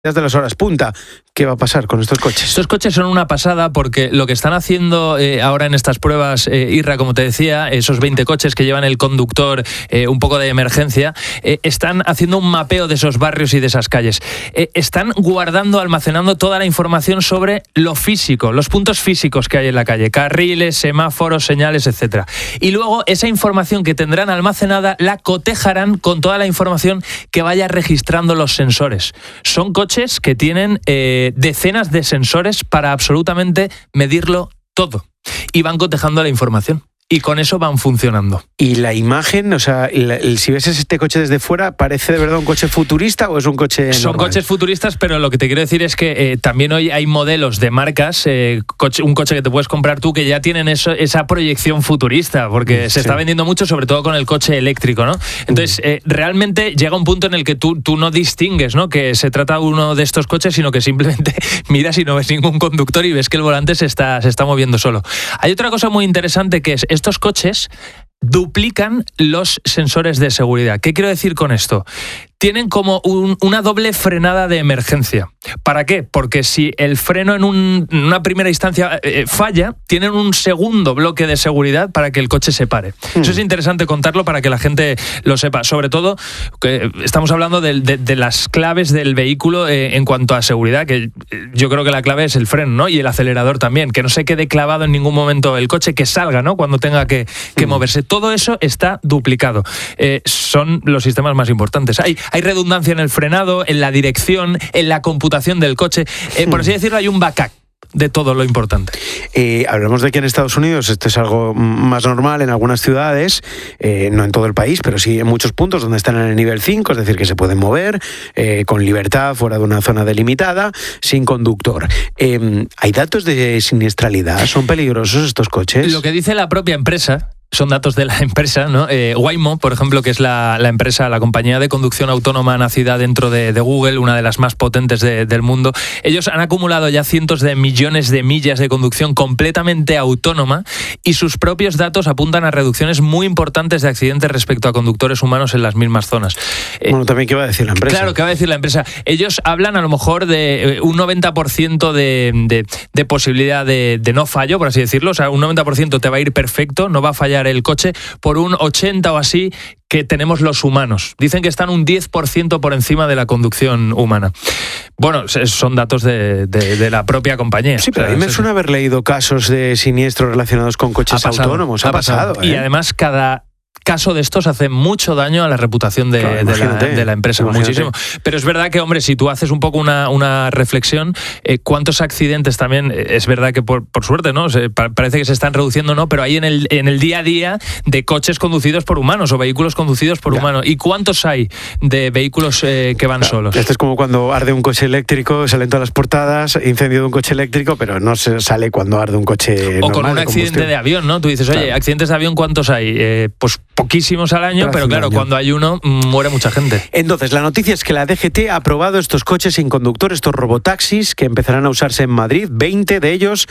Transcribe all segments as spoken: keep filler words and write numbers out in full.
de las horas punta. ¿Qué va a pasar con estos coches? Estos coches son una pasada porque lo que están haciendo eh, ahora en estas pruebas, eh, Irra, como te decía, esos veinte coches que llevan el conductor eh, un poco de emergencia, eh, están haciendo un mapeo de esos barrios y de esas calles. Eh, están guardando, almacenando toda la información sobre lo físico, los puntos físicos que hay en la calle, carriles, semáforos, señales, etcétera. Y luego esa información que tendrán almacenada la cotejarán con toda la información que vaya registrando los sensores. Son coches que tienen eh, decenas de sensores para absolutamente medirlo todo y van cotejando la información. Y con eso van funcionando. ¿Y la imagen, o sea, el, el, si ves este coche desde fuera, parece de verdad un coche futurista o es un coche Son normal? Coches futuristas, pero lo que te quiero decir es que eh, también hoy hay modelos de marcas, eh, coche, un coche que te puedes comprar tú, que ya tienen eso, esa proyección futurista, porque sí. se está vendiendo mucho, sobre todo con el coche eléctrico, ¿no? Entonces, eh, realmente llega un punto en el que tú, tú no distingues, ¿no?, que se trata de uno de estos coches, sino que simplemente miras y no ves ningún conductor y ves que el volante se está, se está moviendo solo. Hay otra cosa muy interesante que es, estos coches duplican los sensores de seguridad. ¿Qué quiero decir con esto? Tienen como un, una doble frenada de emergencia. ¿Para qué? Porque si el freno en, un, en una primera instancia eh, falla, tienen un segundo bloque de seguridad para que el coche se pare. Mm. Eso es interesante contarlo para que la gente lo sepa. Sobre todo, que estamos hablando de, de, de las claves del vehículo eh, en cuanto a seguridad, que yo creo que la clave es el freno, ¿no?, y el acelerador también, que no se quede clavado en ningún momento el coche, que salga, ¿no?, cuando tenga que, que mm. moverse. Todo eso está duplicado. Eh, son los sistemas más importantes. Hay Hay redundancia en el frenado, en la dirección, en la computación del coche. Eh, por así decirlo, hay un backup de todo lo importante. Eh, hablamos de que en Estados Unidos esto es algo más normal en algunas ciudades, eh, no en todo el país, pero sí en muchos puntos donde están en el nivel cinco, es decir, que se pueden mover eh, con libertad fuera de una zona delimitada, sin conductor. Eh, ¿Hay datos de siniestralidad? ¿Son peligrosos estos coches? Lo que dice la propia empresa, son datos de la empresa, ¿no? Eh, Waymo, por ejemplo, que es la, la empresa, la compañía de conducción autónoma nacida dentro de, de Google, una de las más potentes de, del mundo. Ellos han acumulado ya cientos de millones de millas de conducción completamente autónoma y sus propios datos apuntan a reducciones muy importantes de accidentes respecto a conductores humanos en las mismas zonas. Eh, bueno, también, ¿qué va a decir la empresa? Claro, ¿qué va a decir la empresa? Ellos hablan a lo mejor de un noventa por ciento de, de, de posibilidad de, de no fallo, por así decirlo. O sea, un noventa por ciento te va a ir perfecto, no va a fallar el coche, por un ochenta o así que tenemos los humanos. Dicen que están un diez por ciento por encima de la conducción humana. Bueno, son datos de, de, de la propia compañía. Sí, pero o sea, a mí me suena haber leído casos de siniestros relacionados con coches ha pasado, autónomos. Ha, ha pasado. pasado ¿eh? Y además cada caso de estos hace mucho daño a la reputación de, claro, de, la, de la empresa, imagínate. Muchísimo. Pero es verdad que, hombre, si tú haces un poco una, una reflexión, eh, ¿cuántos accidentes también? Eh, es verdad que por, por suerte, ¿no? Se, pa, parece que se están reduciendo, ¿no? Pero hay en el, en el día a día de coches conducidos por humanos o vehículos conducidos por ya. humanos. ¿Y cuántos hay de vehículos eh, que van claro. solos? Esto es como cuando arde un coche eléctrico, salen todas las portadas, incendio de un coche eléctrico, pero no se sale cuando arde un coche o normal, con un accidente de avión, ¿no? Tú dices, oye, claro. accidentes de avión, ¿cuántos hay? Eh, pues poquísimos al año, pero claro, cuando hay uno, muere mucha gente. Entonces, la noticia es que la D G T ha aprobado estos coches sin conductor, estos robotaxis, que empezarán a usarse en Madrid, veinte de ellos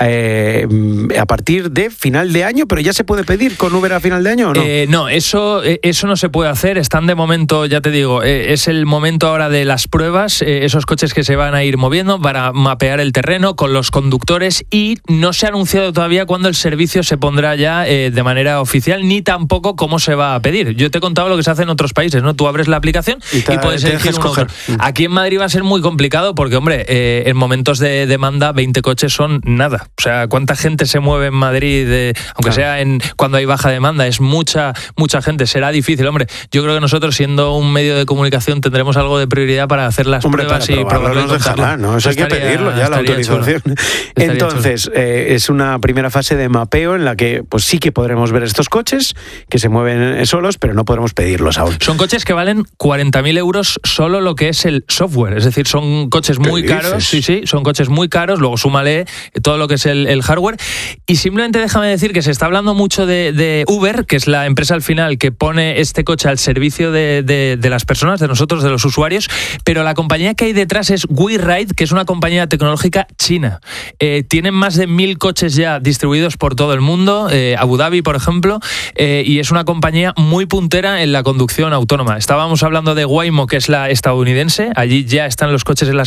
eh, a partir de final de año, pero ya se puede pedir con Uber a final de año, ¿o no? Eh, no, eso, eso no se puede hacer, están de momento, ya te digo, eh, es el momento ahora de las pruebas, eh, esos coches que se van a ir moviendo para mapear el terreno con los conductores y no se ha anunciado todavía cuándo el servicio se pondrá ya eh, de manera oficial, ni tampoco cómo se va a pedir. Yo te he contado lo que se hace en otros países, ¿no? Tú abres la aplicación y, te, y puedes elegir un otro. Aquí en Madrid va a ser muy complicado porque, hombre, eh, en momentos de demanda veinte coches son nada. O sea, ¿cuánta gente se mueve en Madrid? Eh, aunque claro. sea en cuando hay baja demanda, es mucha mucha gente. Será difícil, hombre. Yo creo que nosotros, siendo un medio de comunicación, tendremos algo de prioridad para hacer las hombre, pruebas para y probarlo. Nos dejará, ¿no? Eso hay que pedirlo ya, la autorización. Entonces, eh, es una primera fase de mapeo en la que pues sí que podremos ver estos coches que se mueven solos, pero no podremos pedirlos aún. Son coches que valen cuarenta mil euros solo lo que es el software, es decir, son coches muy caros, sí, sí, son coches muy caros, luego súmale todo lo que es el, el hardware, y simplemente déjame decir que se está hablando mucho de, de Uber, que es la empresa al final que pone este coche al servicio de, de, de las personas, de nosotros, de los usuarios, pero la compañía que hay detrás es WeRide, que es una compañía tecnológica china. Eh, tienen más de mil coches ya distribuidos por todo el mundo, eh, Abu Dhabi, por ejemplo, eh, y es es una compañía muy puntera en la conducción autónoma. Estábamos hablando de Waymo, que es la estadounidense. Allí ya están los coches en las